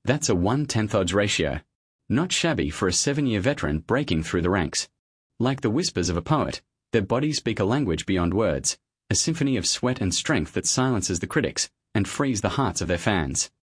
That's a 1/10 odds ratio. Not shabby for a 7-year veteran breaking through the ranks. Like the whispers of a poet, their bodies speak a language beyond words, a symphony of sweat and strength that silences the critics and frees the hearts of their fans.